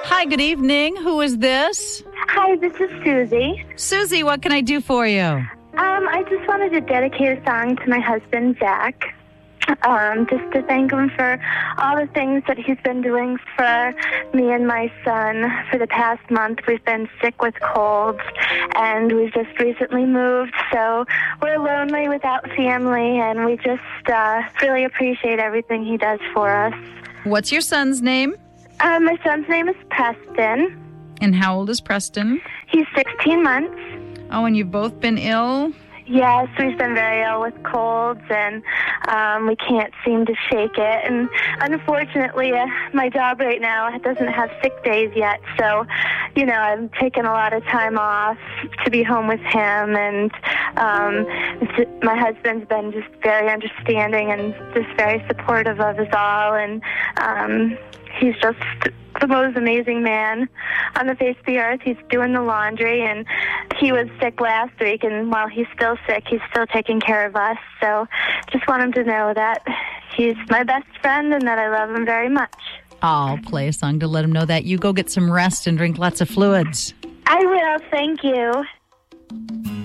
Hi, good evening. Who is this? Hi, this is Susie. Susie, what can I do for you? I just wanted to dedicate a song to my husband, Zach. Just to thank him for all the things that he's been doing for me and my son. For the past month, we've been sick with colds, and we've just recently moved, so we're lonely without family, and we just really appreciate everything he does for us. What's your son's name? My son's name is Preston. And how old is Preston? He's 16 months. Oh, and you've both been ill? Yes, we've been very ill with colds, and we can't seem to shake it. And unfortunately, my job right now doesn't have sick days yet, so, I'm taking a lot of time off to be home with him. And my husband's been just very understanding and just very supportive of us all. And he's just the most amazing man on the face of the earth. He's doing the laundry, and he was sick last week, and while he's still sick, he's still taking care of us. So just want him to know that he's my best friend and that I love him very much. I'll play a song to let him know that. You go get some rest and drink lots of fluids. I will. Thank you.